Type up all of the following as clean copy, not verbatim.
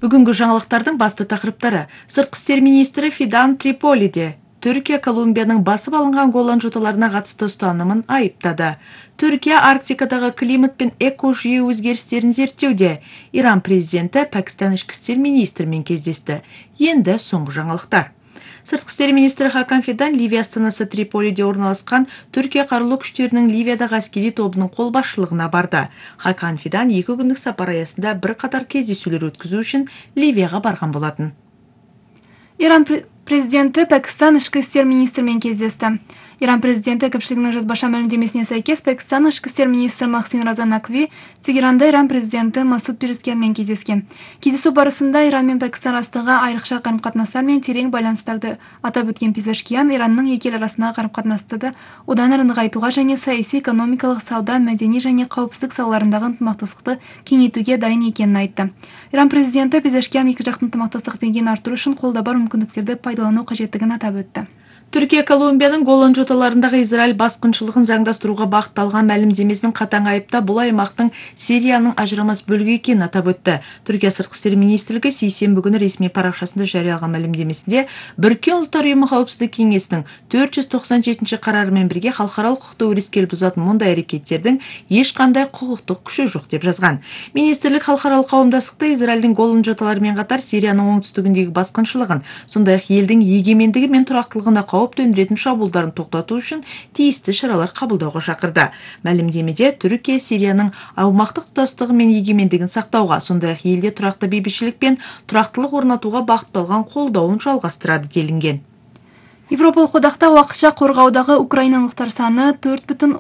Бүгінгі жаңалықтардың басты тақырыптары. Сыртқы істер министрі Фидан Триполиде Түркия Колумбияның басып алынған Голан жоталарына қатысты ұстанымын айыптады. Түркия Арктикадағы климат пен экожүйе өзгерістерін зерттеуде. Иран президенті Пәкістан ішкі істер министрімен кездесті. Енді соңғы жаңалықтар. Сыртқы істер министрі Хакан Фидан Ливия астанасы Триполиде орналасқан Түркия қарулы күштерінің Ливиядағы әскери тобының қолбасшылығына барды. Хакан Фидан 2 күндік сапар аясында бірқатар кездесулер өткізу үшін Ливияға барған болатын. Иран президенті Пәкістан ішкі істер министрімен кездесті. Иран президенті көпшілігінің жазбаша мәлімдемесіне сәйкес Пәкістан ішкі істер министрі Махсин Раза Накви Тегеранда Иран президенті Масуд Пезешкиянмен кездескен. Кездесу барысында Иран мен Пәкістан арасындағы айрықша қарым-қатынастар мен терең байланыстарды атап өткен Пезешкиян Иранның екі ел арасындағы қарым-қатынасты одан әрі нығайтуға және саяси, экономикалық, сауда, мәдени және қауіпсіздік салаларындағы ынтымақтастықты кеңейтуге дайын екенін айтты. Иран президенті Пезешкиян екі жақтың ынтымақтастық деңгейін арттыру үшін қолда бар мүмкіндіктерді пайдалану қажеттігін атап өтті. Түркия Колумбияның Голан жоталарындағы Израиль басқыншылығын заңдастыруға бағытталған мәлімдемесінің қатаң айыпта бұл аймақтың Сирияның ажырамас бөлігі екенін атап өтті. Түркия сыртқы істер министрлігі сейсенбі күні ресми парақшасында жариялаған мәлімдемесінде Біріккен ұлттар ұйымы қауіпсіздік кеңесінің 497 қарарымен бірге халықаралық құқықты өрескел бұзатын мұндай әрекеттердің ешқандай құқықтық күші жоқ деп жазған. Министрлік халықаралық қауымдастықты Израильдің Голан жоталарымен қатар Сирияның оңтүстігіндегі басқыншылығын, сондай-ақ елдің егемендігі мен тұрақтылығына қауіп төндіретін шабуылдарын тоқтату үшін тиісті шаралар қабылдауға шақырды. Мәлімдемеде Түркия Сирияның аумақтық тұтастығы мен егемендігін сақтауға, сондай-ақ елде тұрақты бейбітшілік пен тұрақтылық орнатуға бағытталған қолдауын жалғастырады делінген. Европалық одақта уақытша қорғаудағы украиналықтар саны 4,1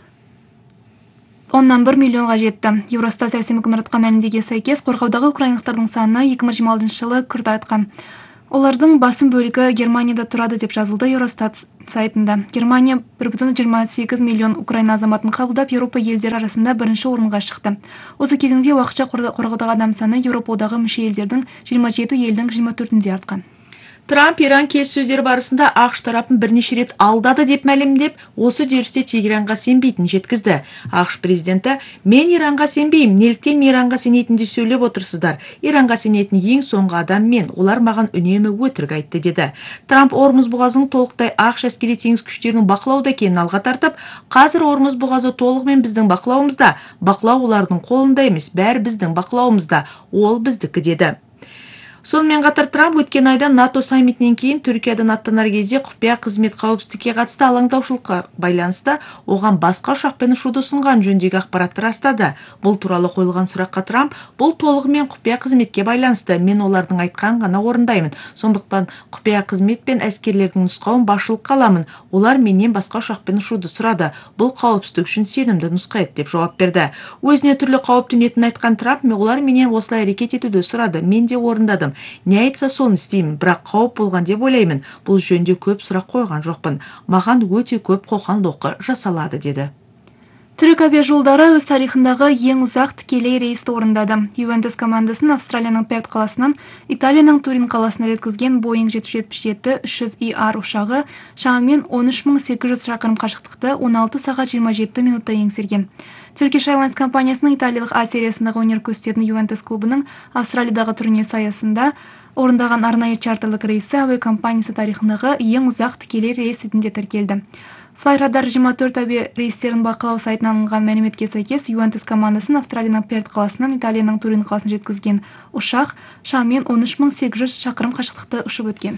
миллионға жетті. Евростат сәрсенбі күні таратқан мәлімдемеге сәйкес қорғаудағы украиналықтардың саны 2026 жылы күрт артқан. Олардың басым бөлігі Германияда тұрады деп жазылды Евростат сайтында. Германия 1,28 миллион Украина азаматын қабылдап, Еуропа елдері арасында бірінші орынға шықты. Осы кезеңде уақытша қорғаудағы адам саны Еуропа одағы мүше елдердің 27 елдің 24-інде артқан. Трамп Иран келіссөздері барысында ақш тарапын бірнеше рет алдады деп мәлімдеп, осы үдерісте Тегеранға сенбейтінін жеткізді. ақш президенті: "Мен Иранға сенбеймін, неліктен Иранға сенетінді сөйлеп отырсыздар? Иранға сенетін ең соңғы адам мен, олар маған үнемі өтірік айтты" деді. Трамп Ормұз бұғазының толықтай ақш әскери теңіз күштерінің бақылауда екенін алға тартып, "Қазір Ормұз бұғазы толығымен біздің бақылауымызда, бақылау олардың қолында емес, бәрі біздің бақылауымызда, ол біздікі" деді. Сонымен қатар Трамп өткен айда НАТО саммитінен кейін Түркиядан аттанар кезде құпия қызмет қауіпсіздікке қатысты алаңдаушылыққа байланысты оған басқа ұшақпен ұшуды ұсынған жөніндегі ақпаратты растады. Бұл туралы қойылған сұраққа Трамп: "Бұл толығымен құпия қызметке байланысты, мен олардың айтқанын ғана орындаймын. Сондықтан құпия қызмет пен әскерлердің нұсқауын басшылыққа аламын. Олар менен басқа ұшақпен ұшуды сұрады. Бұл қауіпсіздік үшін сенімді нұсқа еді" деп жауап берді. Өзіне түрлі қауіп төнетінін айтқан Трамп: "Олар менен осылай әрекет етуді сұрады, мен де орындадым. Не айтса соны істеймін, бірақ қауіп болған деп ойлаймын. Бұл жөнде көп сұрақ қойған жоқпын. Маған өте көп қоқан-лоққы жасалады" деді. Түрік авиажолдары өз тарихындағы ең ұзақ тікелей рейсті орындады. Ювентус командасын Австралияның Перт қаласынан Италияның Турин қаласына жеткізген Boeing 777-300ER ұшағы шамамен 13.800 шақырым қашықтықты 16 сағат 27 минутта еңсерген. Turkish Airlines компаниясының италиялық А сериясындағы өнер көрсететін Ювентус клубының Австралиядағы турнесі аясында орындаған арнайы чартерлік рейсі әуе компаниясы тарихындағы ең ұзақ тікелей рейс ретінде тіркелді. Flyradar 24 әуе рейстерін бақылау сайтынан алынған мәліметке сәйкес, Ювентус командасын Австралияның Перт қаласынан Италияның Турин қаласына жеткізген ұшақ шамамен 13.800 шақырым қашықтықты ұшып өткен.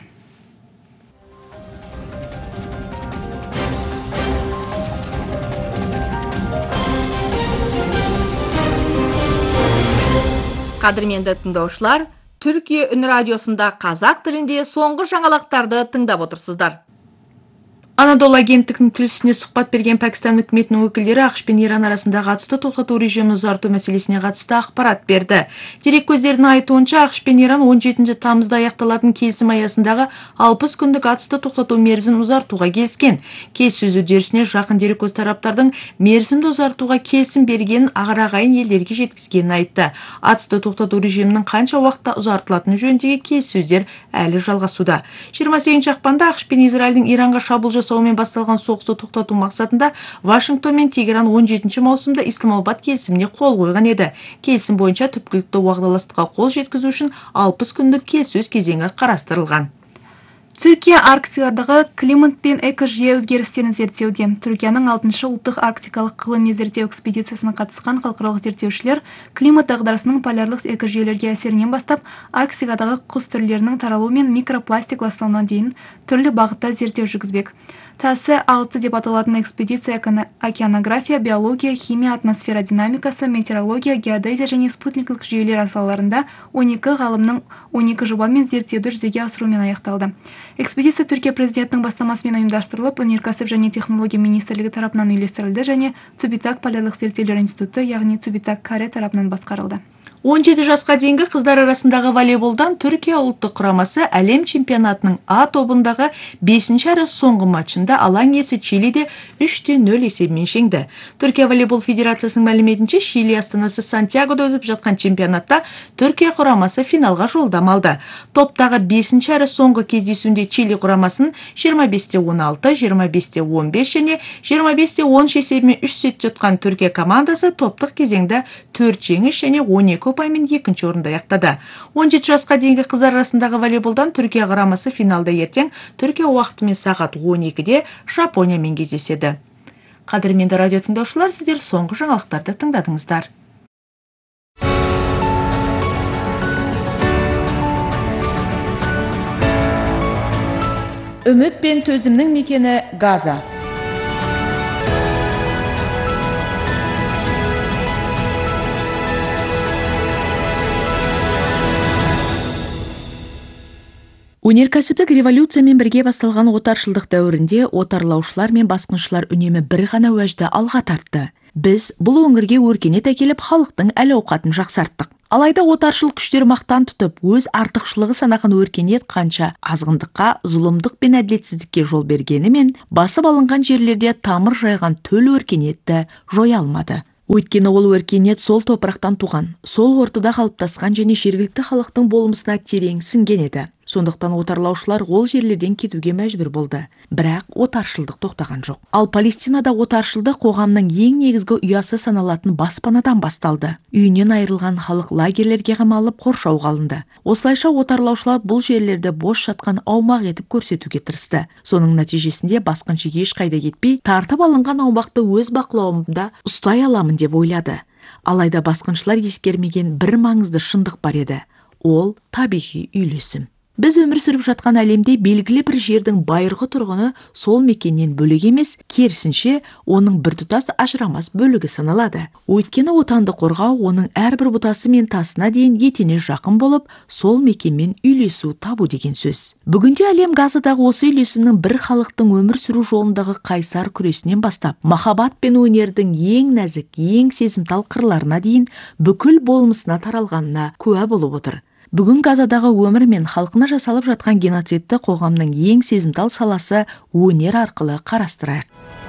Қадірменді тыңдаушылар, Түркия үн радиосында қазақ тілінде соңғы жаңалықтарды тыңдап отырсыздар. Анадолу агенттігінің тілшісіне сұхбат берген Пәкістан үкіметінің өкілдері ақш пен Иран арасындағы атысты тоқтату режимін ұзарту мәселесіне қатысты ақпарат берді. Дереккөздердің айтуынша, ақш пен Иран 17 тамызда аяқталатын келісім аясындағы 60 күндік атысты тоқтату мерзімін ұзартуға келіскен. Келіссөз үдерісіне жақын дереккөз тараптардың мерзімді ұзартуға келісім бергенін ағайын елдерге жеткізгенін айтты. Атысты тоқтату режимінің қанша уақытта ұзартылатыны жөніндегі келіссөздер әлі жалғасуда. 28 ақпанда ақш пен Израильдің Иранға шабуыл жасауымен басталған соғысты тоқтату мақсатында Вашингтон мен Тегеран 17 маусымда Исламабад келісіміне қол қойған еді. Келісім бойынша түпкілікті уағдаластыққа қол жеткізу үшін 60 күндік келіссөз кезеңі қарастырылған. Түркия Арктикадағы климат пен экожүйе өзгерістерін зерттеуде. Түркияның 6-шы ұлттық арктикалық ғылыми зерттеу экспедициясына қатысқан халықаралық зерттеушілер климат дағдарысының полярлық экожүйелерге әсерінен бастап Арктикадағы құс түрлерінің таралуы мен микропластик ластануына дейін түрлі бағытта зерттеу жүргізбек. Тасы 6 деп аталатын экспедиция океанография, биология, химия, атмосфера динамикасы, метеорология, геодезия және спутниклік жүйелер салаларында 12 ғалымның 12 жоба мен зерттеуді жүзеге асырумен аяқталды. Экспедиция Түркия президентінің бастамасымен ұйымдастырылып, өнеркәсіп және технология министрлігі тарапынан үйлестірілді және Цубитак полярлық зерттеулер институты, яғни Цубитак Каре тарапынан басқарылды. 17 жасқа дейінгі қыздар арасындағы волейболдан Түркия ұлттық құрамасы әлем чемпионатының А тобындағы 5-ші әрі соңғы матчында алаң иесі Чилиде 3-0 есебімен жеңді. Түркия волейбол федерациясының мәліметінше, Чили астанасы Сантьягода өтіп жатқан чемпионатта Түркия құрамасы финалға жолдама алды. Топтағы 5-ші әрі соңғы кездесуінде Чили құрамасын 25-16, 25-15 және 25-10 есебімен 3 сет ұтқан Түркия командасы топтық кезеңді 4 жеңіс және 12 ұпаймен 2-ші орында аяқтады. 17 жасқа дейінгі қыздар арасындағы волейболдан Түркия құрамасы финалда ертең Түркия уақытымен сағат 12-де Жапониямен кездеседі. Қадірменді радио тыңдаушылар, сіздер соңғы жаңалықтарды тыңдадыңыздар. Үміт пен төзімнің мекені Газа. Өнеркәсіптік революциямен бірге басталған отаршылдық дәуірінде отарлаушылар мен басқыншылар үнемі бір ғана уәжді алға тартты. Біз бұл өңірге өркениет әкеліп, халықтың әл-ауқатын жақсарттық. Алайда отаршыл күштер мақтан тұтып, өз артықшылығы санаған өркениет қанша азғындыққа, зұлымдық пен әділетсіздікке жол бергенімен, басып алынған жерлерде тамыр жайған төл өркениетті жоя алмады. Өйткені ол өркениет сол топырақтан туған, сол ортада қалыптасқан және жергілікті халықтың болмысына терең сіңген еді. Сондықтан отарлаушылар ол жерлерден кетуге мәжбүр болды. Бірақ отаршылдық тоқтаған жоқ. Ал Палестинада отаршылдық қоғамның ең негізгі ұясы саналатын баспанадан басталды. Үйінен айырылған халық лагерлерге қамалып қоршауға алынды. Осылайша отарлаушылар бұл жерлерді бос жатқан аумақ етіп көрсетуге тырысты. Соның нәтижесінде басқыншы ешқайда кетпей, тартып алынған аумақты өз бақылауымда ұстай аламын деп ойлады. Алайда басқыншылар ескермеген бір маңызды шындық бар еді. Ол табиғи үйлесім. Біз өмір сүріп жатқан әлемде белгілі бір жердің байырғы тұрғыны сол мекеннен бөлек емес, керісінше оның біртұтас ажырамас бөлігі саналады. Өйткені отанды қорғау оның әрбір бұтасы мен тасына дейін етене жақын болып, сол мекенмен үйлесу табу деген сөз. Бүгінде әлем Газадағы осы үйлесімнің бір халықтың өмір сүру жолындағы қайсар күресінен бастап, махаббат пен өнердің ең нәзік, ең сезімтал қырларына дейін бүкіл болмысына таралғанына куә болып отыр. Бүгін Газадағы өмір мен халқына жасалып жатқан геноцидті қоғамның ең сезімтал саласы өнер арқылы қарастырайық.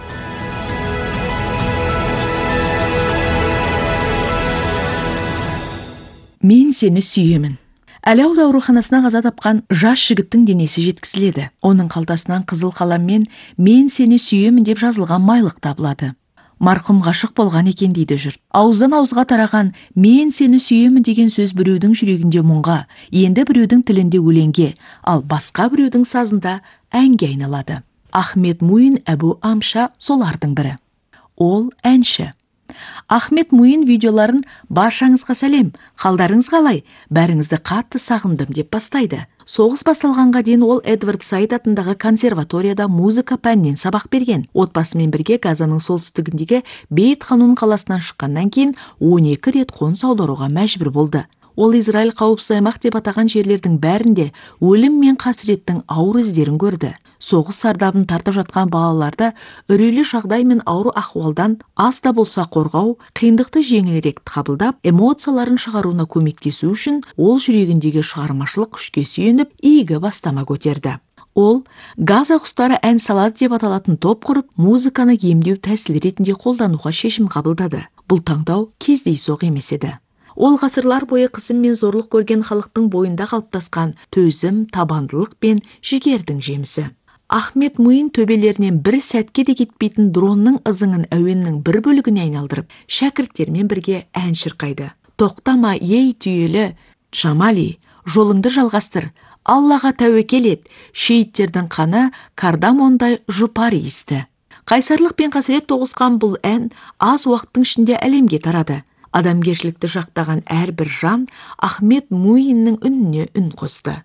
Мен сені сүйемін. Әл-Ауд ауруханасына қаза тапқан жас жігіттің денесі жеткізіледі. Оның қалтасынан қызыл қаламмен «Мен сені сүйемін» деп жазылған майлық табылады. Марқұм ғашық болған екен дейді жұрт. Ауыздан ауызға тараған «Мен сені сүйемін» деген сөз біреудің жүрегінде мұңға, енді біреудің тілінде өлеңге, ал басқа біреудің сазында әнге айналады. Ахмед Муин Әбу Амша солардың бірі. Ол әнші. Ахмед Муин видеоларын «Баршаңызға сәлем, қалдарыңыз қалай, бәріңізді қатты сағындым» деп бастайды. Соғыс басталғанға дейін ол Эдвард Саид атындағы консерваторияда музыка пәнінен сабақ берген. Отбасымен бірге Газаның солтүстігіндегі Бейт Ханун қаласынан шыққаннан кейін 12 рет қоныс аударуға мәжбүр болды. Ол Израиль қауіпсіз аймақ деп атаған жерлердің бәрінде өлім мен қасіреттің ауыр іздерін көрді. Соғыс зардабын тартып жатқан балаларды үрейлі жағдай мен ауыр ахуалдан аз да болса қорғау, қиындықты жеңілірек қабылдап, эмоцияларын шығаруына көмектесу үшін ол жүрегіндегі шығармашылық күшке сүйеніп, игі бастама көтерді. Ол Газа құстары ән салады деп аталатын топ құрып, музыканы емдеу тәсілі ретінде қолдануға шешім қабылдады. Бұл таңдау кездейсоқ емес еді. Ол ғасырлар бойы қысым мен зорлық көрген халықтың бойында қалыптасқан төзім, табандылық пен жігердің жемісі. Ахмет Муин төбелерінен бір сәтке де кетпейтін дронның ызыңын әуеннің бір бөлігіне айналдырып, шәкірттермен бірге ән шырқайды. Тоқтама, ей түйелі, Джамали, жолыңды жалғастыр, Аллаға тәуекел ет, шейіттердің қаны кардамондай жұпар иісті. Қайсарлық пен қасірет тоғысқан бұл ән аз уақыттың ішінде әлемге тарады. Адамгершілікті жақтаған әрбір жан Ахмет Муиннің үніне үн қосты.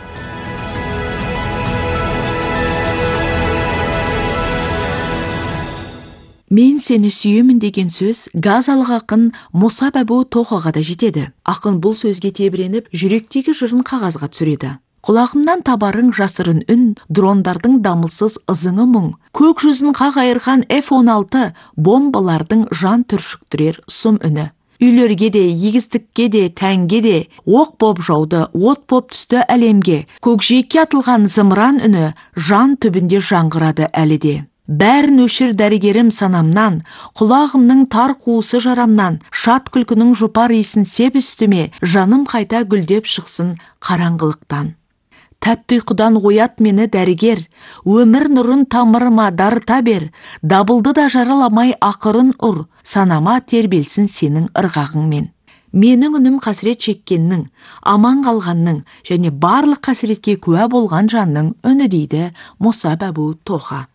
Мен сені сүйемін деген сөз газалық ақын Мусаб Әбу Тохаға да жетеді. Ақын бұл сөзге тебіреніп, жүректегі жырын қағазға түсіреді. Құлағымнан табарың жасырын үн, дрондардың дамылсыз ызыңы мұң. Көк жүзін қақ айырған F-16 бомбалардың жан түршіктірер сұм үні. Үйлерге де, егістікке де, тәнге де, оқ боп жауды, от боп түсті әлемге. Көкжиекке атылған зымыран үні жан түбінде жаңғырады әлі де. Бәрін өшір дәрігерім санамнан, құлағымның тар қуысы жарамнан, шат күлкінің жұпар иісін сеп үстіме, жаным қайта гүлдеп шықсын қараңғылықтан. Тәтті ұйқыдан оят мені дәрігер, өмір нұрын тамырыма дарыта бер, дабылды да жараламай ақырын ұр, санама тербелсін сенің ырғағыңмен. Менің үнім қасірет шеккеннің, аман қалғанның және барлық қасіретке куә болған жанның үні дейді Мусаб Әбу Тоха.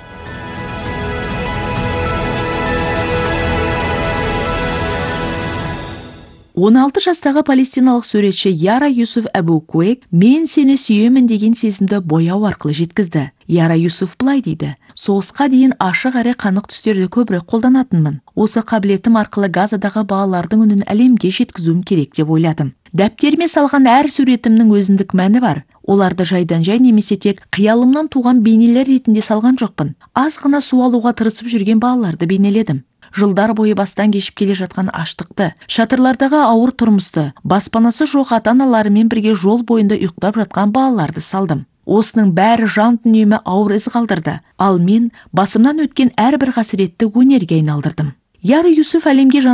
16 жастағы палестиналық суретші Яра Юсуф Әбу Куэк «Мен сені сүйемін» деген сезімді бояу арқылы жеткізді. Яра Юсуф былай дейді: «Соғысқа дейін ашық әрі қанық түстерді көбірек қолданатынмын. Осы қабілетім арқылы Газадағы балалардың үнін әлемге жеткізуім керек деп ойладым. Дәптеріме салған әр суретімнің өзіндік мәні бар. Оларды жайдан жай немесе тек қиялымнан туған бейнелер ретінде салған жоқпын. Аз ғана су алуға тырысып жүрген балаларды бейнеледім. Жылдар бойы бастан кешіп келе жатқан аштықты, шатырлардағы ауыр тұрмысты, баспанасы жоқ ата-аналарымен бірге жол бойында ұйықтап жатқан балаларды салдым. Осының бәрі жан дүниеме ауыр із қалдырды. Ал мен басымнан өткен әрбір қасіретті өнерге айналдырдым». Яра Юсуф әлемге